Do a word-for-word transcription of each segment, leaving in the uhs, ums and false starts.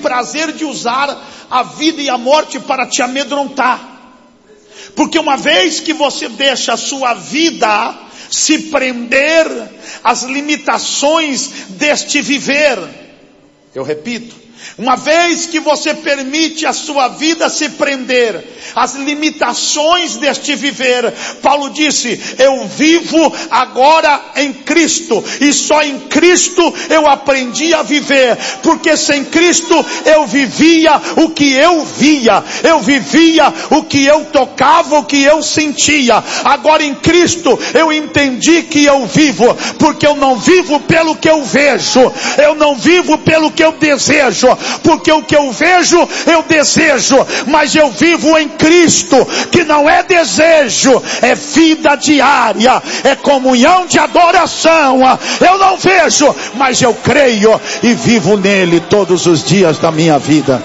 prazer de usar a vida e a morte para te amedrontar. Porque uma vez que você deixa a sua vida se prender às limitações deste viver, eu repito, uma vez que você permite a sua vida se prender às limitações deste viver, Paulo disse, eu vivo agora em Cristo, e só em Cristo eu aprendi a viver, porque sem Cristo eu vivia o que eu via, eu vivia o que eu tocava, o que eu sentia. Agora em Cristo eu entendi que eu vivo, porque eu não vivo pelo que eu vejo, eu não vivo pelo que eu desejo, porque o que eu vejo eu desejo, mas eu vivo em Cristo, que não é desejo, é vida diária, é comunhão de adoração. Eu não vejo, mas eu creio e vivo nele todos os dias da minha vida.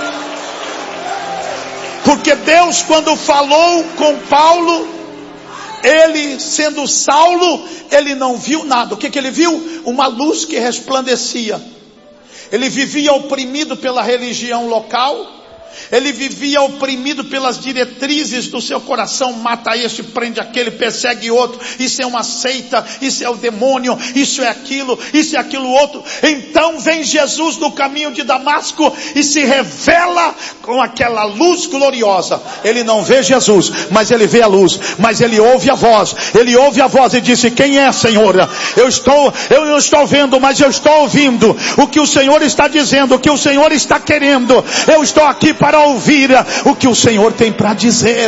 Porque Deus, quando falou com Paulo, ele sendo Saulo, ele não viu nada. O que que ele viu? Uma luz que resplandecia. Ele vivia oprimido pela religião local, ele vivia oprimido pelas diretrizes do seu coração, mata este, prende aquele, persegue outro, isso é uma seita, isso é o demônio, isso é aquilo, isso é aquilo outro. Então vem Jesus no caminho de Damasco e se revela com aquela luz gloriosa. Ele não vê Jesus, mas ele vê a luz, mas ele ouve a voz, ele ouve a voz e disse, quem é, Senhor? Eu estou, eu não estou vendo, mas eu estou ouvindo o que o Senhor está dizendo, o que o Senhor está querendo. Eu estou aqui para ouvir o que o Senhor tem para dizer.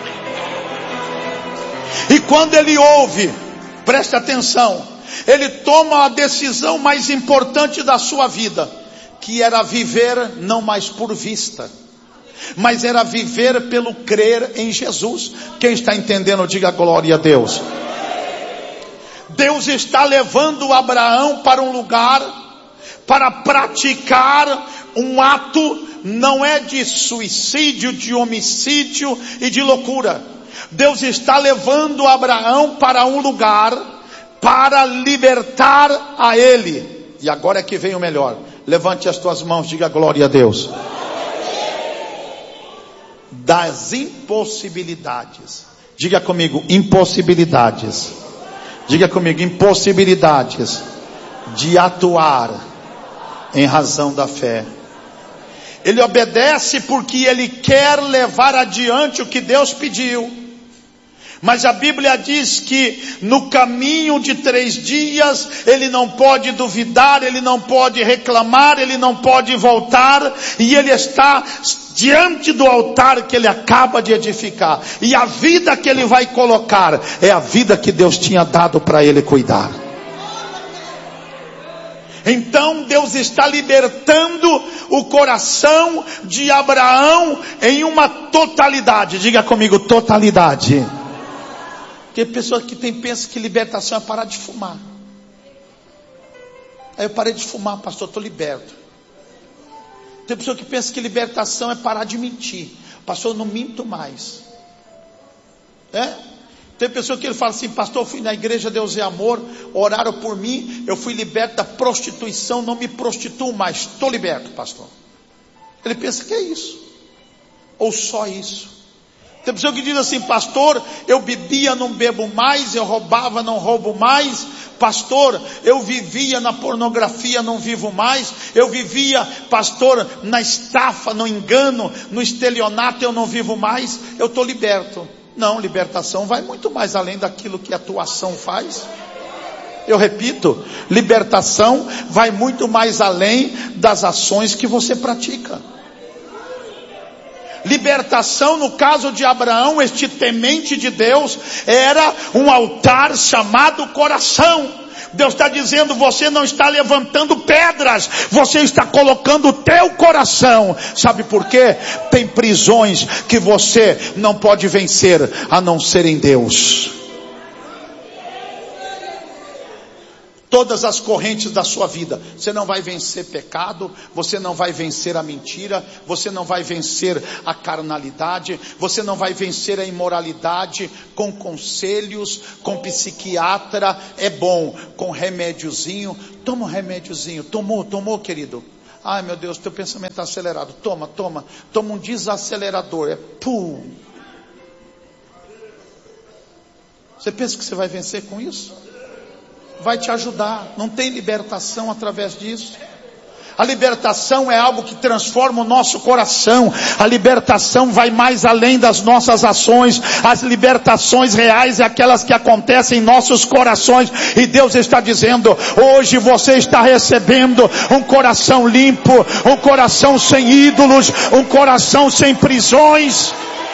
E quando ele ouve, preste atenção, ele toma a decisão mais importante da sua vida, que era viver não mais por vista, mas era viver pelo crer em Jesus. Quem está entendendo, diga glória a Deus. Deus está levando Abraão para um lugar, para praticar um ato, não é de suicídio, de homicídio e de loucura. Deus está levando Abraão para um lugar para libertar a ele. E agora é que vem o melhor. Levante as tuas mãos, diga glória a Deus. Das impossibilidades. Diga comigo, impossibilidades. Diga comigo, impossibilidades de atuar em razão da fé. Ele obedece porque ele quer levar adiante o que Deus pediu. Mas a Bíblia diz que no caminho de três dias, ele não pode duvidar, ele não pode reclamar, ele não pode voltar, e ele está diante do altar que ele acaba de edificar. E a vida que ele vai colocar é a vida que Deus tinha dado para ele cuidar. Então Deus está libertando o coração de Abraão em uma totalidade. Diga comigo, totalidade. Porque pessoas que tem, pensam que libertação é parar de fumar. Aí eu parei de fumar, pastor, estou liberto. Tem pessoa que pensa que libertação é parar de mentir. Pastor, eu não minto mais. É? Tem pessoa que ele fala assim, pastor, eu fui na igreja Deus é Amor, oraram por mim, eu fui liberto da prostituição, não me prostituo mais, estou liberto, pastor. Ele pensa que é isso, ou só isso. Tem pessoa que diz assim, pastor, eu bebia, não bebo mais, eu roubava, não roubo mais, pastor, eu vivia na pornografia, não vivo mais, eu vivia, pastor, na estafa, no engano, no estelionato, eu não vivo mais, eu estou liberto. Não, libertação vai muito mais além daquilo que a tua ação faz. Eu repito, libertação vai muito mais além das ações que você pratica. Libertação, no caso de Abraão, este temente de Deus, era um altar chamado coração. Deus está dizendo, você não está levantando pedras, você está colocando o teu coração. Sabe por quê? Tem prisões que você não pode vencer a não ser em Deus. Todas as correntes da sua vida, você não vai vencer pecado, você não vai vencer a mentira, você não vai vencer a carnalidade, você não vai vencer a imoralidade com conselhos, com psiquiatra, é bom, com remédiozinho. Toma um remédiozinho, tomou, tomou, querido. Ai meu Deus, teu pensamento está acelerado. Toma, toma, toma um desacelerador. É pum. Você pensa que você vai vencer com isso? Vai te ajudar. Não tem libertação através disso. A libertação é algo que transforma o nosso coração. A libertação vai mais além das nossas ações. As libertações reais é aquelas que acontecem em nossos corações. E Deus está dizendo, hoje você está recebendo um coração limpo, um coração sem ídolos, um coração sem prisões.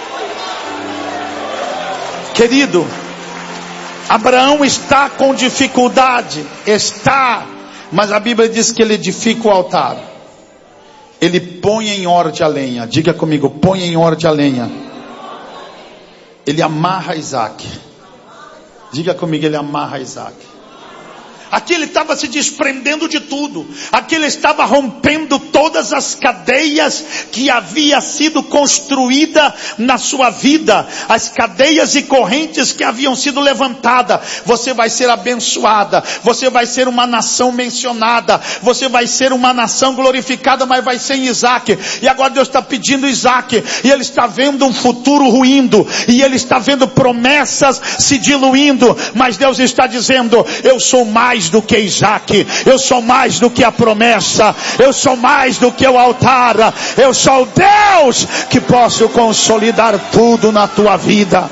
Querido, Abraão está com dificuldade. Está. Mas a Bíblia diz que ele edifica o altar. Ele põe em ordem a lenha. Diga comigo, põe em ordem a lenha. Ele amarra Isaac. Diga comigo, ele amarra Isaac. Aqui ele estava se desprendendo de tudo. Aqui ele estava rompendo todas as cadeias que havia sido construída na sua vida. As cadeias e correntes que haviam sido levantadas. Você vai ser abençoada. Você vai ser uma nação mencionada. Você vai ser uma nação glorificada, mas vai ser em Isaac. E agora Deus está pedindo Isaac. E ele está vendo um futuro ruindo. E ele está vendo promessas se diluindo. Mas Deus está dizendo, eu sou mais do que Isaac, eu sou mais do que a promessa, eu sou mais do que o altar, eu sou o Deus que posso consolidar tudo na tua vida.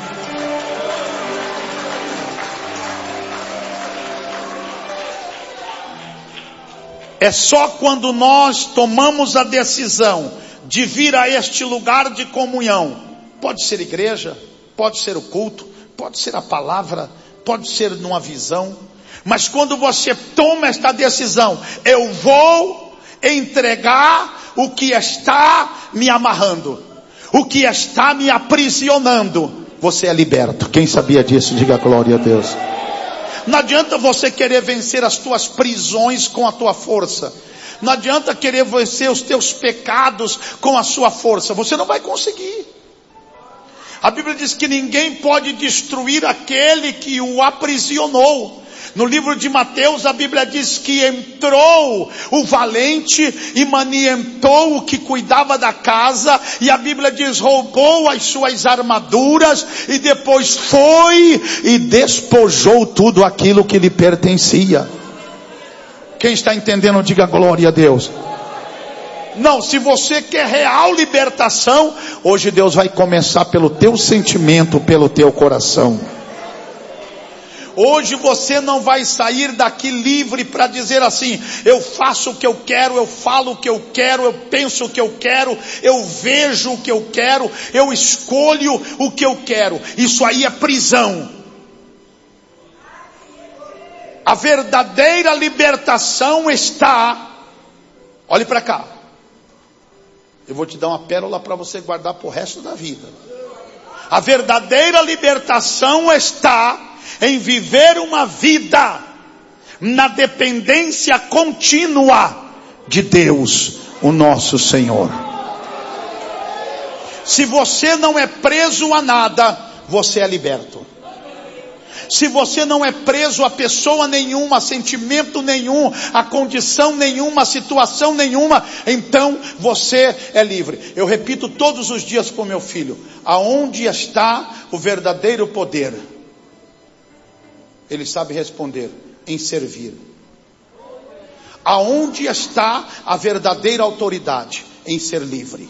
É só quando nós tomamos a decisão de vir a este lugar de comunhão, pode ser igreja, pode ser o culto, pode ser a palavra, pode ser numa visão, mas quando você toma esta decisão, eu vou entregar o que está me amarrando, o que está me aprisionando, você é liberto. Quem sabia disso, diga glória a Deus. Não adianta você querer vencer as tuas prisões com a tua força. Não adianta querer vencer os teus pecados com a sua força. Você não vai conseguir. A Bíblia diz que ninguém pode destruir aquele que o aprisionou. No livro de Mateus, a Bíblia diz que entrou o valente e manientou o que cuidava da casa, e a Bíblia diz, roubou as suas armaduras, e depois foi e despojou tudo aquilo que lhe pertencia. Quem está entendendo, diga glória a Deus. Não, se você quer real libertação, hoje Deus vai começar pelo teu sentimento, pelo teu coração. Hoje você não vai sair daqui livre para dizer assim, eu faço o que eu quero, eu falo o que eu quero, eu penso o que eu quero, eu vejo o que eu quero, eu escolho o que eu quero. Isso aí é prisão. A verdadeira libertação está, olhe para cá, eu vou te dar uma pérola para você guardar para o resto da vida. A verdadeira libertação está em viver uma vida na dependência contínua de Deus, o nosso Senhor. Se você não é preso a nada, você é liberto. Se você não é preso a pessoa nenhuma, a sentimento nenhum, a condição nenhuma, a situação nenhuma, então você é livre. Eu repito todos os dias para o meu filho, aonde está o verdadeiro poder? Ele sabe responder, em servir. Aonde está a verdadeira autoridade? Em ser livre.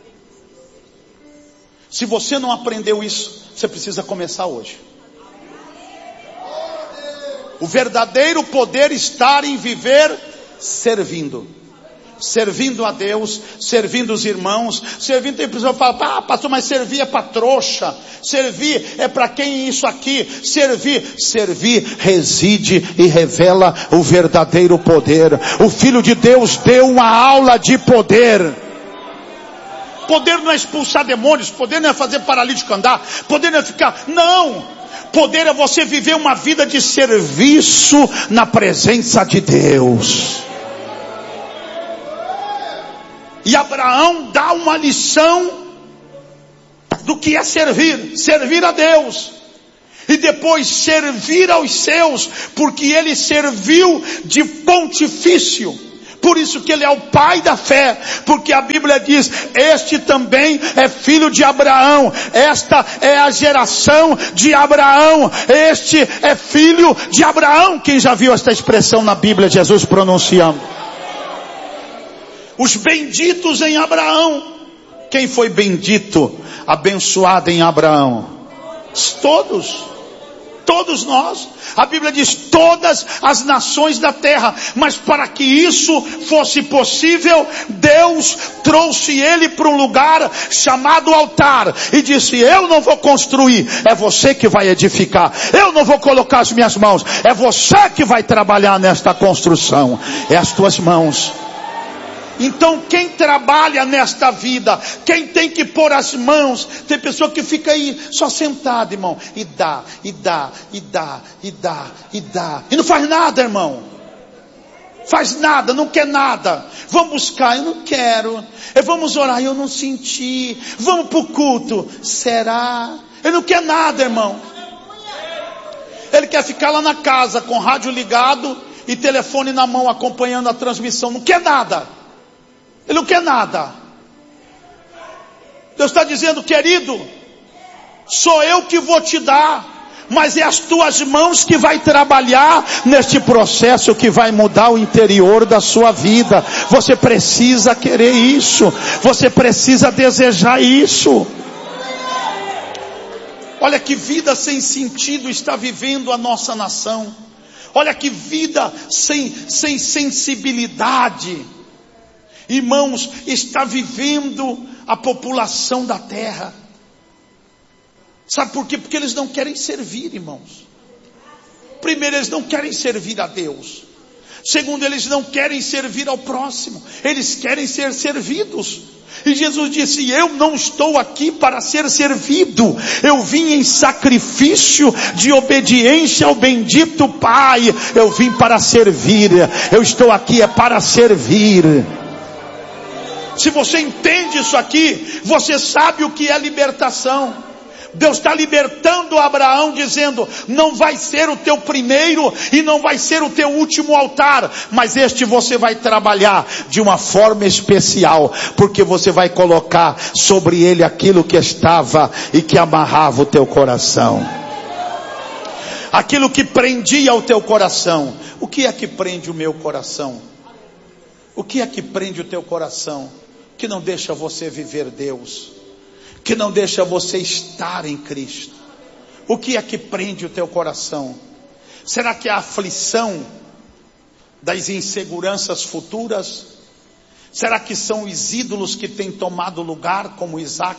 Se você não aprendeu isso, você precisa começar hoje. O verdadeiro poder está em viver servindo. Servindo a Deus, servindo os irmãos, servindo, tem pessoa que fala, ah pastor, mas servir é para trouxa, servir é para quem isso aqui, servir, servir reside e revela o verdadeiro poder. O Filho de Deus deu uma aula de poder. Poder não é expulsar demônios, poder não é fazer paralítico andar, poder não é ficar, não, poder é você viver uma vida de serviço na presença de Deus. E Abraão dá uma lição do que é servir, servir a Deus. E depois servir aos seus, porque ele serviu de pontifício. Por isso que ele é o pai da fé, porque a Bíblia diz: este também é filho de Abraão, esta é a geração de Abraão, este é filho de Abraão. Quem já viu esta expressão na Bíblia, Jesus pronunciando? Os benditos em Abraão. Quem foi bendito, abençoado em Abraão? Todos. Todos nós. A Bíblia diz todas as nações da terra. Mas para que isso fosse possível, Deus trouxe ele para um lugar chamado altar e disse: eu não vou construir, é você que vai edificar. Eu não vou colocar as minhas mãos, é você que vai trabalhar nesta construção. É as tuas mãos. Então quem trabalha nesta vida, quem tem que pôr as mãos, tem pessoa que fica aí só sentada, irmão, e dá, e dá, e dá, e dá, e dá, e não faz nada, irmão. Faz nada, não quer nada. Vamos buscar, eu não quero. Vamos orar, eu não senti. Vamos para o culto, será? Ele não quer nada, irmão. Ele quer ficar lá na casa com o rádio ligado e telefone na mão acompanhando a transmissão, não quer nada. Ele não quer nada. Deus está dizendo: querido, sou eu que vou te dar, mas é as tuas mãos que vai trabalhar neste processo que vai mudar o interior da sua vida. Você precisa querer isso, você precisa desejar isso. Olha que vida sem sentido está vivendo a nossa nação. Olha que vida sem, sem sensibilidade, irmãos, está vivendo a população da terra. Sabe por quê? Porque eles não querem servir, irmãos. Primeiro, eles não querem servir a Deus. Segundo, eles não querem servir ao próximo. Eles querem ser servidos. E Jesus disse: eu não estou aqui para ser servido. Eu vim em sacrifício de obediência ao bendito Pai. Eu vim para servir. Eu estou aqui é para servir. Se você entende isso aqui, você sabe o que é libertação. Deus está libertando Abraão, dizendo: não vai ser o teu primeiro e não vai ser o teu último altar, mas este você vai trabalhar de uma forma especial, porque você vai colocar sobre ele aquilo que estava e que amarrava o teu coração, aquilo que prendia o teu coração. O que é que prende o meu coração? O que é que prende o teu coração, que não deixa você viver Deus, que não deixa você estar em Cristo? O que é que prende o teu coração? Será que é a aflição das inseguranças futuras? Será que são os ídolos que têm tomado lugar, como Isaac,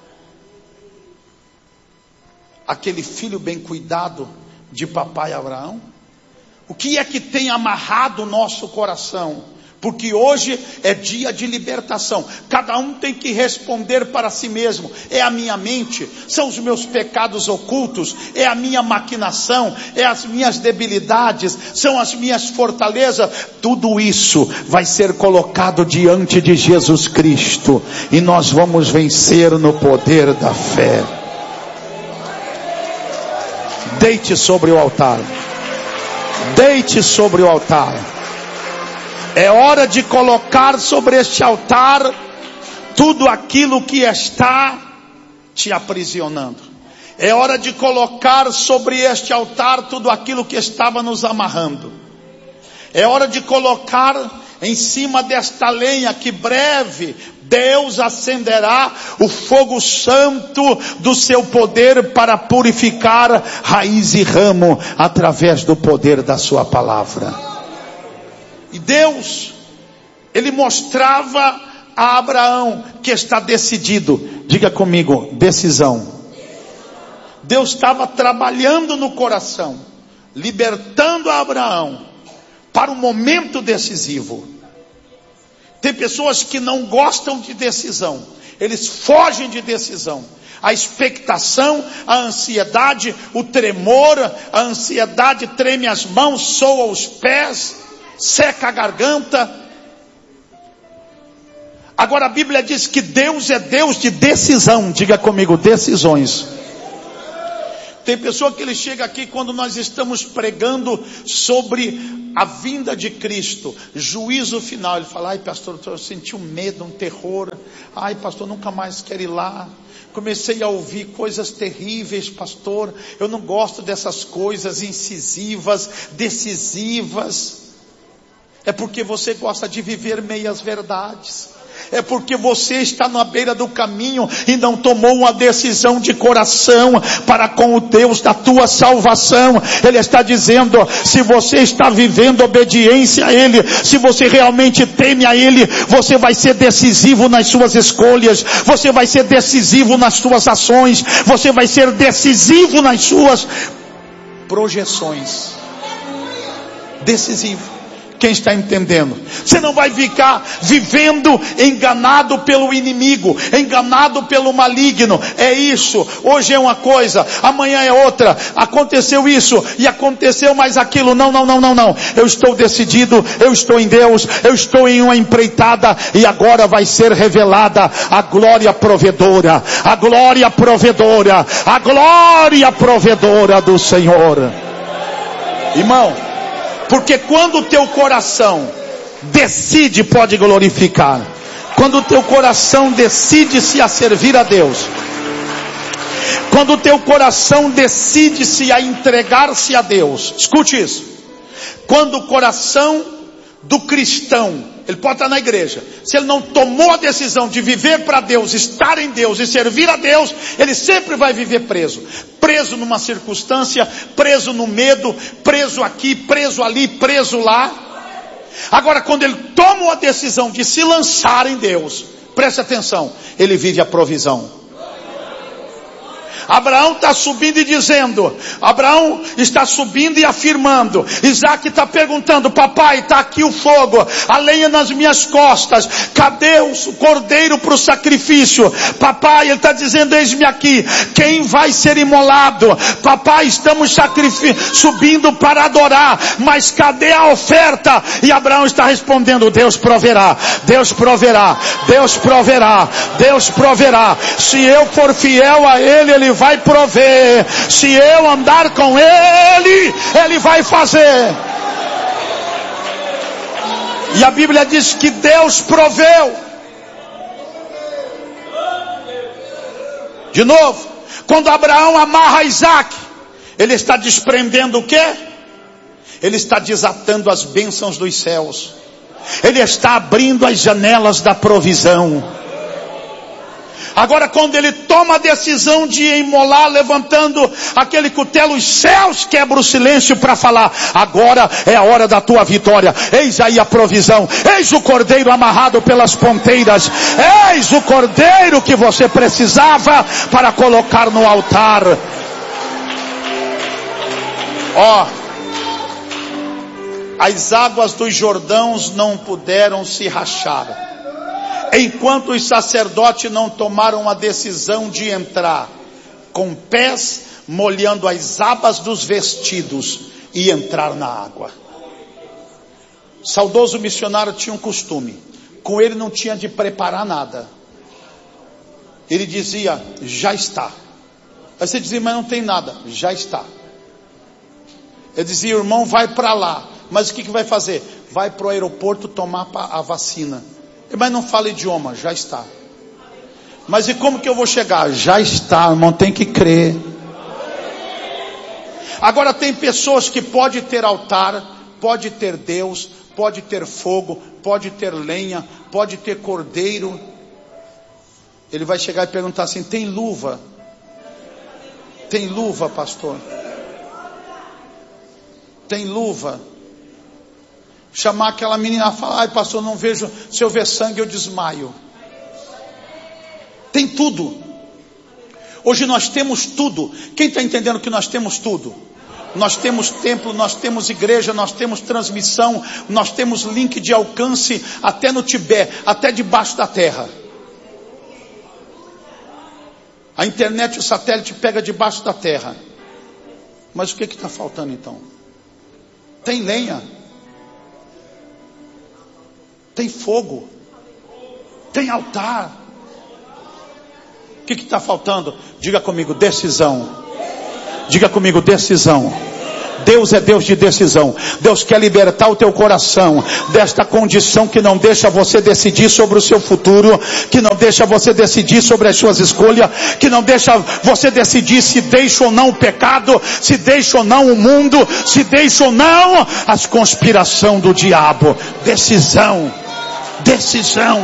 aquele filho bem cuidado de papai Abraão? O que é que tem amarrado o nosso coração? Porque hoje é dia de libertação. Cada um tem que responder para si mesmo. É a minha mente? São os meus pecados ocultos? É a minha maquinação? É as minhas debilidades? São as minhas fortalezas? Tudo isso vai ser colocado diante de Jesus Cristo, e nós vamos vencer no poder da fé. Deite sobre o altar. Deite sobre o altar. É hora de colocar sobre este altar tudo aquilo que está te aprisionando. É hora de colocar sobre este altar tudo aquilo que estava nos amarrando. É hora de colocar em cima desta lenha que breve Deus acenderá o fogo santo do seu poder para purificar raiz e ramo através do poder da sua palavra. E Deus, Ele mostrava a Abraão que está decidido. Diga comigo, decisão. Deus estava trabalhando no coração, libertando a Abraão para um momento decisivo. Tem pessoas que não gostam de decisão, eles fogem de decisão. A expectação, a ansiedade, o tremor, a ansiedade treme as mãos, soa os pés, seca a garganta. Agora a Bíblia diz que Deus é Deus de decisão. Diga comigo, decisões. Tem pessoa que ele chega aqui quando nós estamos pregando sobre a vinda de Cristo, juízo final. Ele fala: ai pastor, eu senti um medo, um terror. Ai pastor, nunca mais quero ir lá. Comecei a ouvir coisas terríveis, pastor. Eu não gosto dessas coisas incisivas, decisivas. É porque você gosta de viver meias verdades. É porque você está na beira do caminho e não tomou uma decisão de coração para com o Deus da tua salvação. Ele está dizendo: se você está vivendo obediência a Ele, se você realmente teme a Ele, você vai ser decisivo nas suas escolhas, você vai ser decisivo nas suas ações, você vai ser decisivo nas suas projeções. Decisivo. Quem está entendendo? Você não vai ficar vivendo enganado pelo inimigo, enganado pelo maligno. É isso, hoje é uma coisa, amanhã é outra. Aconteceu isso e aconteceu mais aquilo. Não, não, não, não, não. Eu estou decidido, eu estou em Deus, eu estou em uma empreitada e agora vai ser revelada a glória provedora, a glória provedora, a glória provedora do Senhor. Irmão, porque quando o teu coração decide, pode glorificar. Quando o teu coração decide-se a servir a Deus. Quando o teu coração decide-se a entregar-se a Deus. Escute isso. Quando o coração do cristão, ele pode estar na igreja, se ele não tomou a decisão de viver para Deus, estar em Deus e servir a Deus, ele sempre vai viver preso. Preso numa circunstância, preso no medo, preso aqui, preso ali, preso lá. Agora, quando ele toma a decisão de se lançar em Deus, preste atenção, ele vive a provisão. Abraão está subindo e dizendo, Abraão está subindo e afirmando. Isaac está perguntando: papai, está aqui o fogo, a lenha nas minhas costas, cadê o cordeiro para o sacrifício? Papai, ele está dizendo: eis-me aqui, quem vai ser imolado? Papai, estamos sacrifi- subindo para adorar, mas cadê a oferta? E Abraão está respondendo: Deus proverá, Deus proverá, Deus proverá, Deus proverá. Se eu for fiel a Ele, Ele vai prover. Se eu andar com Ele, Ele vai fazer. E a Bíblia diz que Deus proveu. De novo, quando Abraão amarra Isaac, ele está desprendendo o quê? Ele está desatando as bênçãos dos céus. Ele está abrindo as janelas da provisão. Agora, quando ele toma a decisão de imolar, levantando aquele cutelo, os céus quebram o silêncio para falar: agora é a hora da tua vitória. Eis aí a provisão. Eis o cordeiro amarrado pelas ponteiras. Eis o cordeiro que você precisava para colocar no altar. Ó, as águas dos Jordãos não puderam se rachar enquanto os sacerdotes não tomaram a decisão de entrar com pés molhando as abas dos vestidos e entrar na água. Saudoso missionário tinha um costume, com ele não tinha de preparar nada. Ele dizia: já está. Aí você dizia: mas não tem nada. Já está. Ele dizia: irmão, vai para lá. Mas o que, que vai fazer? Vai para o aeroporto tomar a vacina. Mas não fala idioma. Já está. Mas e como que eu vou chegar? Já está, irmão, tem que crer. Agora, tem pessoas que pode ter altar, pode ter Deus, pode ter fogo, pode ter lenha, pode ter cordeiro. Ele vai chegar e perguntar assim: tem luva? Tem luva, pastor? Tem luva? Chamar aquela menina e falar: ai pastor, não vejo, se eu ver sangue eu desmaio. Tem tudo. Hoje nós temos tudo. Quem está entendendo que nós temos tudo? Nós temos templo, nós temos igreja, nós temos transmissão, nós temos link de alcance até no Tibete, até debaixo da terra. A internet, o satélite pega debaixo da terra. Mas o que está faltando então? Tem lenha, tem fogo, tem altar. O que está faltando? Diga comigo: decisão. Diga comigo, decisão. Deus é Deus de decisão. Deus quer libertar o teu coração desta condição que não deixa você decidir sobre o seu futuro, que não deixa você decidir sobre as suas escolhas, que não deixa você decidir se deixa ou não o pecado, se deixa ou não o mundo, se deixa ou não as conspirações do diabo. Decisão. Decisão.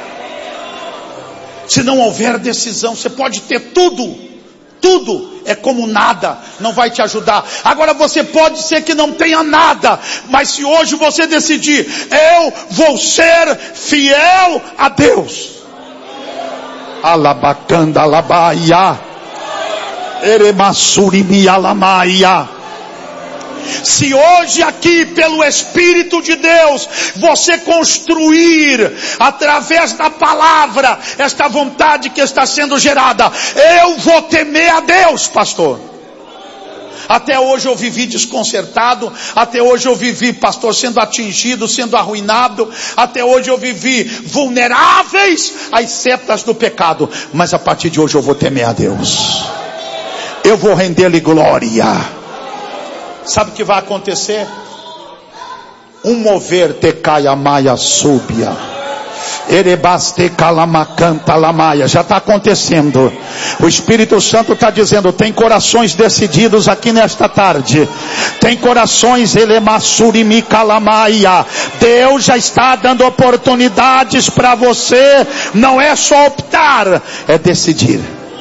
Se não houver decisão, você pode ter tudo. Tudo é como nada, não vai te ajudar. Agora você pode ser que não tenha nada, mas se hoje você decidir, eu vou ser fiel a Deus. Alabacanda alabaia, eremasurimi alamaia. Se hoje aqui pelo Espírito de Deus você construir através da palavra esta vontade que está sendo gerada, eu vou temer a Deus, pastor. Até hoje eu vivi desconcertado, até hoje eu vivi, pastor, sendo atingido, sendo arruinado, até hoje eu vivi vulneráveis às setas do pecado, mas a partir de hoje eu vou temer a Deus, eu vou render-lhe glória. Sabe o que vai acontecer? Um mover te caia maia súbia. Erebaste calamacanta lamaia. Já está acontecendo. O Espírito Santo está dizendo, tem corações decididos aqui nesta tarde. Tem corações elemassurimi calamaia. Deus já está dando oportunidades para você. Não é só optar, é decidir.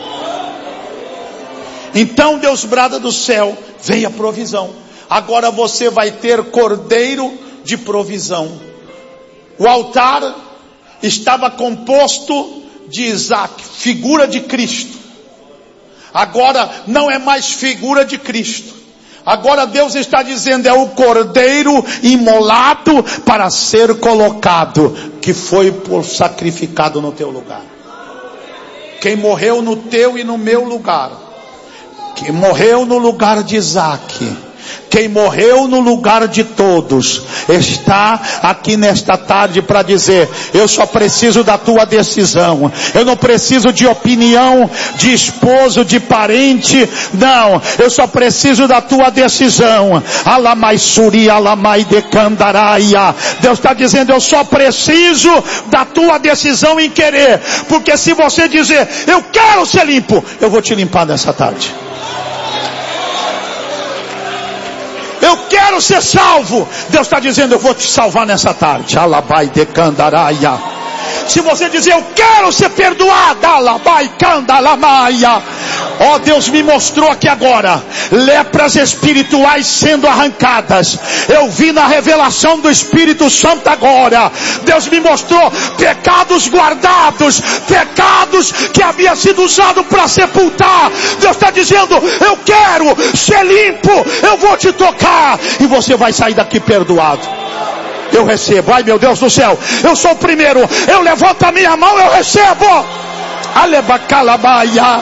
Então Deus brada do céu, vem a provisão. Agora você vai ter cordeiro de provisão. O altar estava composto de Isaac, figura de Cristo. Agora não é mais figura de Cristo. Agora Deus está dizendo, é o cordeiro imolado para ser colocado, que foi por sacrificado no teu lugar. Quem morreu no teu e no meu lugar, que morreu no lugar de Isaac, quem morreu no lugar de todos, está aqui nesta tarde para dizer, eu só preciso da tua decisão, eu não preciso de opinião de esposo, de parente, não, eu só preciso da tua decisão. Alamai suri, alamai decandaraia. Deus está dizendo, eu só preciso da tua decisão em querer, porque se você dizer, eu quero ser limpo, eu vou te limpar nessa tarde. Eu quero ser salvo. Deus está dizendo, eu vou te salvar nessa tarde. Alabai de candaraia. Se você dizer, eu quero ser perdoado, alabai candalamaia. Ó, oh, Deus me mostrou aqui agora lepras espirituais sendo arrancadas. Eu vi na revelação do Espírito Santo agora. Deus me mostrou pecados guardados, pecados que havia sido usado para sepultar. Deus está dizendo, eu quero ser limpo, eu vou te tocar e você vai sair daqui perdoado. Eu recebo, ai meu Deus do céu, eu sou o primeiro, eu levanto a minha mão, eu recebo. Alebacalabaia.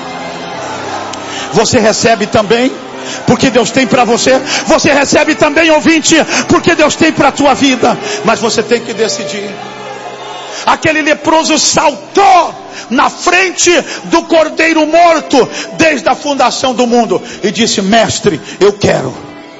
Você recebe também, porque Deus tem para você. Você recebe também, ouvinte, porque Deus tem para a tua vida. Mas você tem que decidir. Aquele leproso saltou na frente do cordeiro morto desde a fundação do mundo e disse, mestre, eu quero.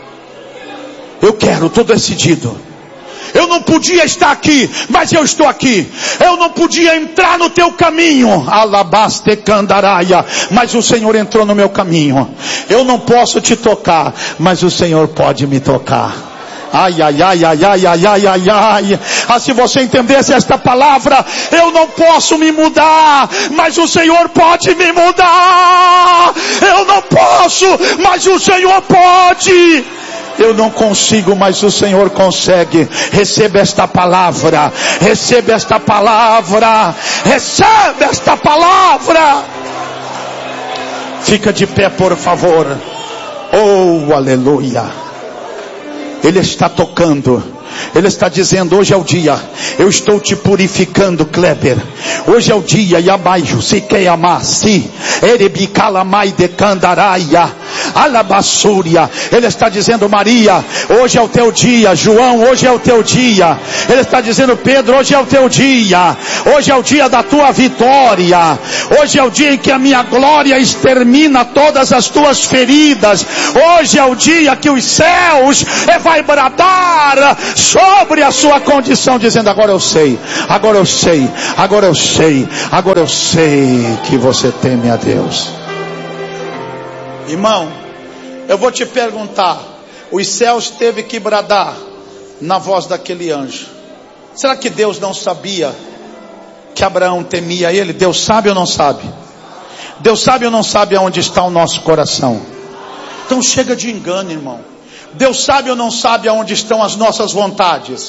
Eu quero, estou decidido. Eu não podia estar aqui, mas eu estou aqui. Eu não podia entrar no teu caminho, alabaste candaraia, mas o Senhor entrou no meu caminho. Eu não posso te tocar, mas o Senhor pode me tocar. Ai, ai, ai, ai, ai, ai, ai, ai, ai. Ah, se você entendesse esta palavra, eu não posso me mudar, mas o Senhor pode me mudar. Eu não posso, mas o Senhor pode. Eu não consigo, mas o Senhor consegue. Receba esta palavra. Receba esta palavra. Receba esta palavra. Fica de pé, por favor. Oh, aleluia. Ele está tocando. Ele está dizendo, hoje é o dia, eu estou te purificando, Kleber. Hoje é o dia, Yamaiju, Sikeyamasi, Erebicalamai de Candaraia. alabassúria. Ele está dizendo: Maria, hoje é o teu dia. João, hoje é o teu dia. Ele está dizendo: Pedro, hoje é o teu dia. Hoje é o dia da tua vitória. Hoje é o dia em que a minha glória extermina todas as tuas feridas. Hoje é o dia que os céus vai bradar sobre a sua condição, dizendo: agora eu sei, agora eu sei, agora eu sei, agora eu sei que você teme a Deus. Irmão, eu vou te perguntar: os céus teve que bradar na voz daquele anjo. Será que Deus não sabia que Abraão temia ele? Deus sabe ou não sabe? Deus sabe ou não sabe aonde está o nosso coração? Então chega de engano, irmão. Deus sabe ou não sabe aonde estão as nossas vontades?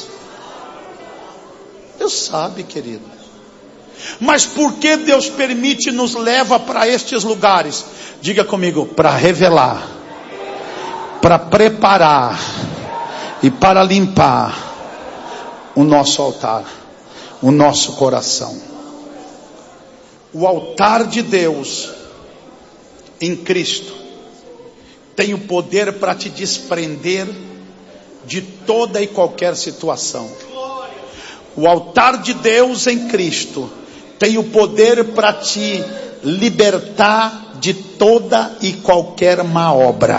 Deus sabe, querido. Mas por que Deus permite, nos leva para estes lugares? Diga comigo: para revelar, para preparar e para limpar o nosso altar, o nosso coração. O altar de Deus em Cristo tem o poder para te desprender de toda e qualquer situação. O altar de Deus em Cristo tem o poder para te libertar de toda e qualquer má obra.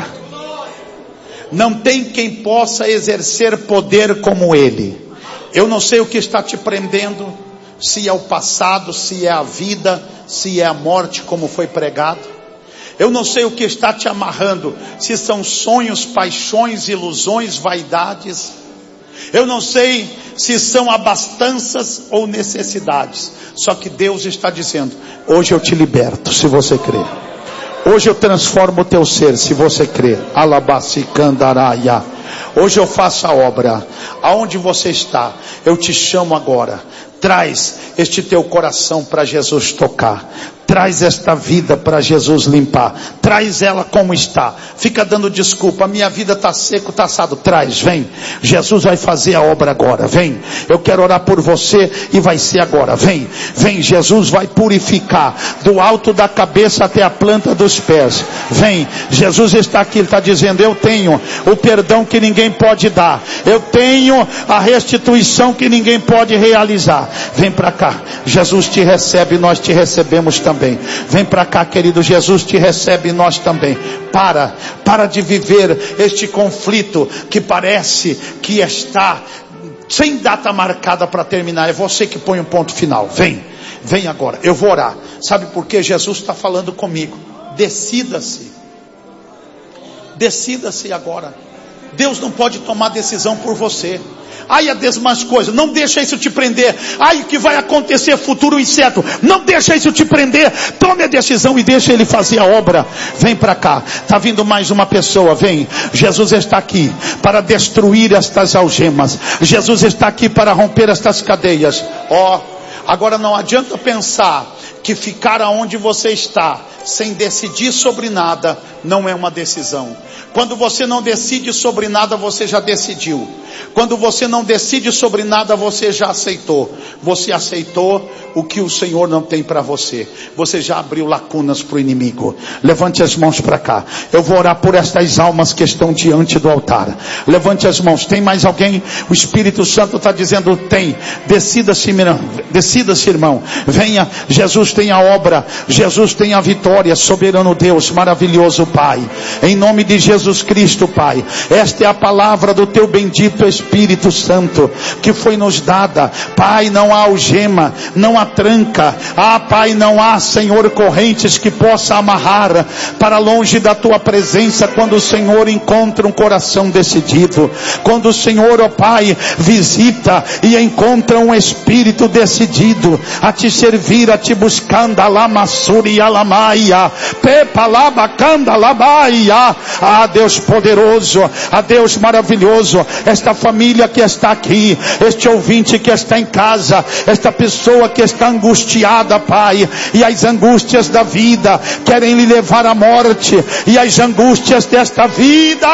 Não tem quem possa exercer poder como Ele. Eu não sei o que está te prendendo, se é o passado, se é a vida, se é a morte, como foi pregado. Eu não sei o que está te amarrando, se são sonhos, paixões, ilusões, vaidades. Eu não sei se são abastanças ou necessidades. Só que Deus está dizendo: hoje eu te liberto, se você crer. Hoje eu transformo o teu ser, se você crer. Alabacicandaraia. Hoje eu faço a obra. Aonde você está, eu te chamo agora. Traz este teu coração para Jesus tocar. Traz esta vida para Jesus limpar. Traz ela como está. Fica dando desculpa: a minha vida está seco, está assado. Traz, vem. Jesus vai fazer a obra agora. Vem. Eu quero orar por você e vai ser agora. Vem. Vem. Jesus vai purificar do alto da cabeça até a planta dos pés. Vem. Jesus está aqui. Ele está dizendo: eu tenho o perdão que ninguém pode dar. Eu tenho a restituição que ninguém pode realizar. Vem para cá. Jesus te recebe, nós te recebemos também. Vem para cá, querido. Jesus te recebe e nós também. Para, para de viver este conflito que parece que está sem data marcada para terminar. É você que põe um ponto final. Vem, vem agora. Eu vou orar. Sabe por quê? Jesus está falando comigo. Decida-se. Decida-se agora. Deus não pode tomar decisão por você. Ai, as demais coisas, não deixa isso te prender. Ai, o que vai acontecer, futuro incerto, não deixa isso te prender. Tome a decisão e deixa Ele fazer a obra. Vem para cá, está vindo mais uma pessoa, vem. Jesus está aqui para destruir estas algemas. Jesus está aqui para romper estas cadeias. Ó, oh, agora não adianta pensar que ficar aonde você está sem decidir sobre nada não é uma decisão. Quando você não decide sobre nada, você já decidiu. Quando você não decide sobre nada, você já aceitou. Você aceitou o que o Senhor não tem para você. Você já abriu lacunas para o inimigo. Levante as mãos para cá. Eu vou orar por estas almas que estão diante do altar. Levante as mãos. Tem mais alguém? O Espírito Santo está dizendo: tem. Decida-se, irmão. Decida-se, irmão. Venha. Jesus tem a obra. Jesus tem a vitória. Soberano Deus, maravilhoso Pai. Em nome de Jesus Cristo, Pai. Esta é a palavra do teu bendito Espírito Santo que foi nos dada. Pai, não há algema, não há tranca. Ah, Pai, não há, Senhor, correntes que possa amarrar para longe da tua presença quando o Senhor encontra um coração decidido. Quando o Senhor, ó Pai, visita e encontra um espírito decidido a te servir, a te buscar. Andalamassuri alamaia, pepalabacanda labaia. Ah, Deus poderoso, a Deus maravilhoso, esta família que está aqui, este ouvinte que está em casa, esta pessoa que está angustiada, Pai, e as angústias da vida querem lhe levar à morte, e as angústias desta vida,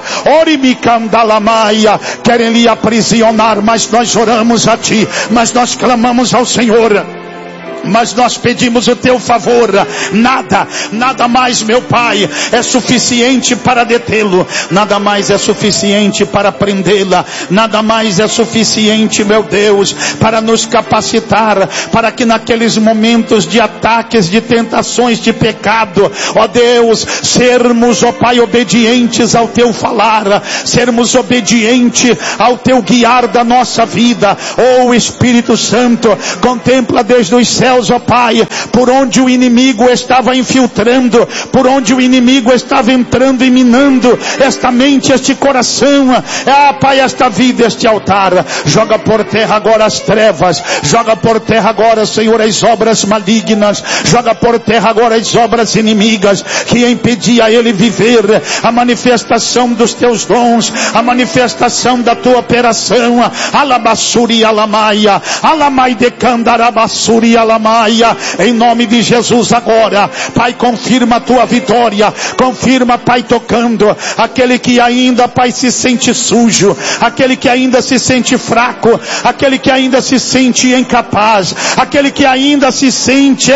orimicandalamaia, querem lhe aprisionar, mas nós oramos a Ti, mas nós clamamos ao Senhor. mas nós pedimos o teu favor. Nada, nada mais, meu Pai, é suficiente para detê-lo, nada mais é suficiente para prendê-la, nada mais é suficiente, meu Deus, para nos capacitar, para que naqueles momentos de ataques, de tentações, de pecado, ó Deus, sermos, ó Pai, obedientes ao teu falar, sermos obedientes ao teu guiar da nossa vida. Ó Espírito Santo, contempla desde os céus, ó Pai, por onde o inimigo estava infiltrando, por onde o inimigo estava entrando e minando esta mente, este coração, ah Pai, esta vida, este altar. Joga por terra agora as trevas, joga por terra agora, Senhor, as obras malignas, joga por terra agora as obras inimigas que impedia ele viver a manifestação dos teus dons, a manifestação da tua operação. Alabassuri alamaia, alamai de candarabassuri alamaia, em nome de Jesus agora, Pai, confirma a tua vitória, confirma, Pai, tocando aquele que ainda, Pai, se sente sujo, aquele que ainda se sente fraco, aquele que ainda se sente incapaz, aquele que ainda se sente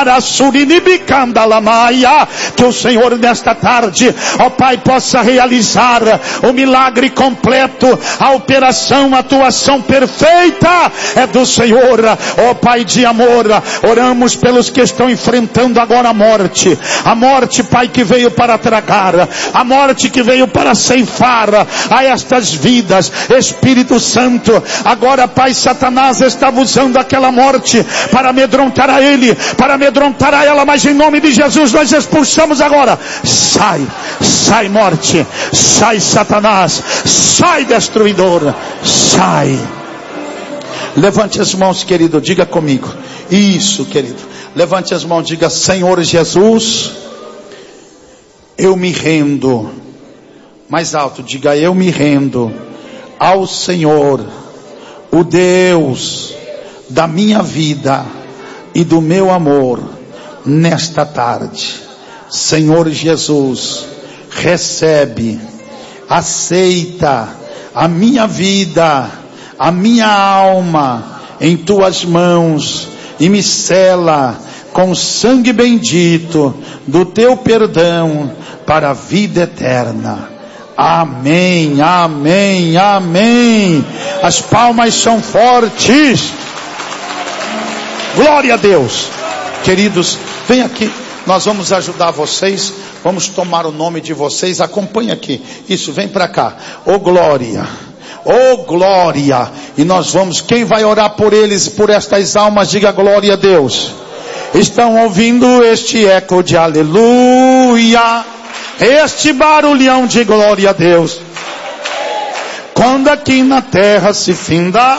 elemarassurinibicandalamaia, que o Senhor nesta tarde, ó Pai, possa realizar o milagre completo, a operação, a atuação perfeita é do Senhor. Ó Pai de amor, oramos pelos que estão enfrentando agora a morte, a morte, Pai, que veio para tragar, a morte que veio para ceifar a estas vidas. Espírito Santo, agora, Pai, Satanás estava usando aquela morte para amedrontar a ele, para amedrontar a ela, mas em nome de Jesus nós expulsamos agora. Sai, sai morte, sai Satanás, sai destruidor, sai. Levante as mãos, querido, diga comigo. Isso, querido. Levante as mãos, diga: Senhor Jesus, eu me rendo. Mais alto, diga: eu me rendo ao Senhor, o Deus da minha vida e do meu amor, nesta tarde. Senhor Jesus, recebe, aceita a minha vida, a minha alma em tuas mãos e me sela com o sangue bendito do teu perdão para a vida eterna. Amém, amém, amém. As palmas são fortes. Glória a Deus. Queridos, vem aqui, nós vamos ajudar vocês, vamos tomar o nome de vocês, acompanha aqui. Isso, vem para cá. Ô glória, ô glória. E nós vamos, quem vai orar por eles, por estas almas, diga glória a Deus. Estão ouvindo este eco de aleluia, este barulhão de glória a Deus. Quando aqui na terra se finda,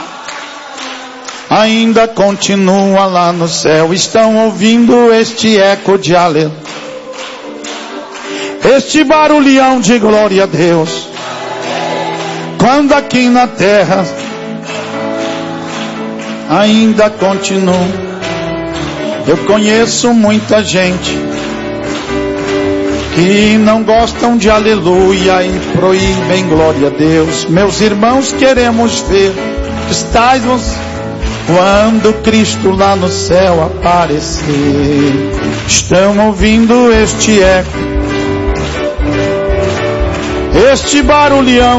ainda continua lá no céu. Estão ouvindo este eco de aleluia, este barulhão de glória a Deus. Quando aqui na terra ainda continua. Eu conheço muita gente que não gostam de aleluia e proíbem glória a Deus. Meus irmãos, queremos ver que estais nos quando Cristo lá no céu aparecer. Estão ouvindo este eco, este barulhão